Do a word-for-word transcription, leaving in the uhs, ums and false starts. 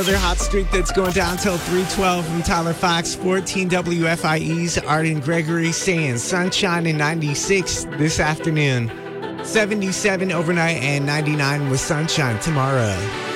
Another hot streak that's going down till three twelve from Tyler Fox. fourteen W F I E's Arden Gregory saying sunshine and ninety-six this afternoon. seventy-seven overnight and ninety-nine with sunshine tomorrow.